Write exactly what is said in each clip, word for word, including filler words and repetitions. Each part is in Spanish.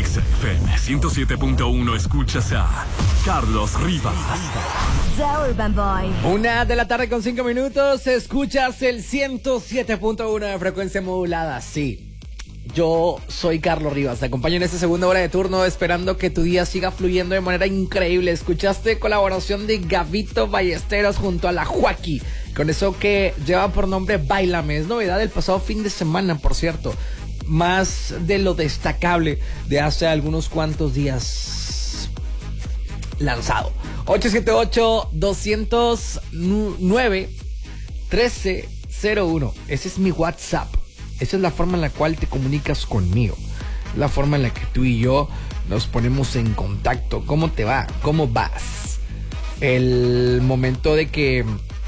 Exa F M ciento siete punto uno escuchas a Carlos Rivas. The Urban Boy. Una de la tarde con cinco minutos, escuchas el ciento siete punto uno de frecuencia modulada. Sí, yo soy Carlos Rivas, te acompaño en esta segunda hora de turno, esperando que tu día siga fluyendo de manera increíble. Escuchaste colaboración de Gabito Ballesteros junto a la Joaquí, con eso que lleva por nombre Báilame. Es novedad del pasado fin de semana, por cierto. Más de lo destacable de hace algunos cuantos días lanzado. ocho siete ocho, dos cero nueve, uno tres cero uno. Ese es mi WhatsApp. Esa es la forma en la cual te comunicas conmigo. La forma en la que tú y yo nos ponemos en contacto. ¿Cómo te va? ¿Cómo vas? El momento de que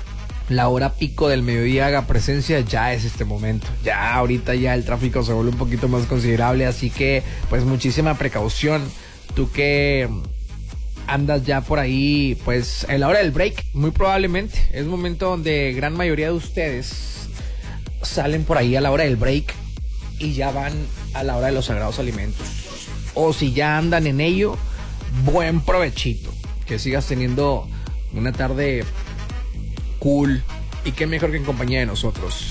la hora pico del mediodía haga presencia ya es este momento. Ya ahorita ya el tráfico se vuelve un poquito más considerable, así que pues muchísima precaución. Tú que andas ya por ahí pues en la hora del break, muy probablemente es un momento donde gran mayoría de ustedes salen por ahí a la hora del break y ya van a la hora de los sagrados alimentos. O si ya andan en ello, buen provechito. Que sigas teniendo una tarde cool, y qué mejor que en compañía de nosotros.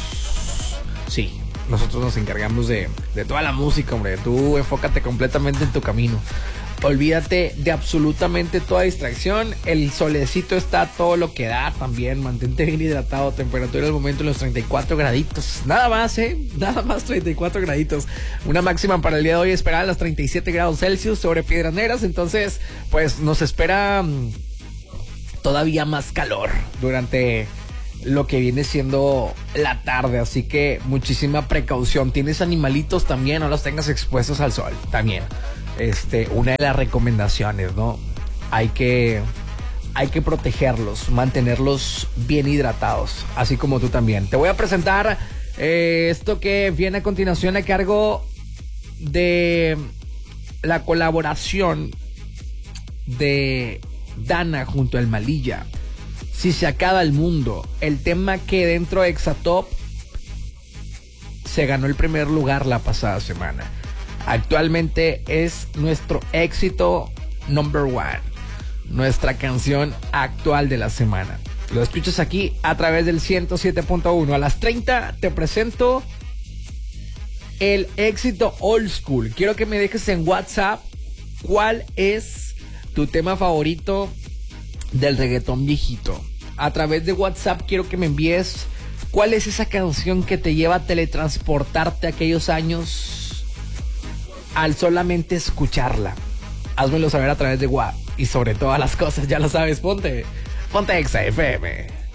Sí, nosotros nos encargamos de, de toda la música, hombre. Tú enfócate completamente en tu camino. Olvídate de absolutamente toda distracción. El solecito está a todo lo que da también. Mantente bien hidratado. Temperatura al momento en los treinta y cuatro graditos. Nada más, eh. Nada más treinta y cuatro graditos. Una máxima para el día de hoy esperada en los treinta y siete grados Celsius sobre Piedras Negras. Entonces, pues nos espera todavía más calor durante lo que viene siendo la tarde, así que muchísima precaución. Tienes animalitos también, no los tengas expuestos al sol también. Este, una de las recomendaciones, ¿no? Hay que hay que protegerlos, mantenerlos bien hidratados, así como tú también. Te voy a presentar eh, esto que viene a continuación a cargo de la colaboración de Dana junto al Malilla. Si se acaba el mundo, el tema que dentro de Exatop se ganó el primer lugar la pasada semana. Actualmente es nuestro éxito number one, nuestra canción actual de la semana. Lo escuchas aquí a través del ciento siete punto uno. A las treinta te presento el éxito old school. Quiero que me dejes en WhatsApp cuál es tu tema favorito del reggaetón viejito. A través de WhatsApp quiero que me envíes cuál es esa canción que te lleva a teletransportarte a aquellos años al solamente escucharla. Házmelo saber a través de WhatsApp. Y sobre todas las cosas, ya lo sabes, ponte, ponte Exa F M.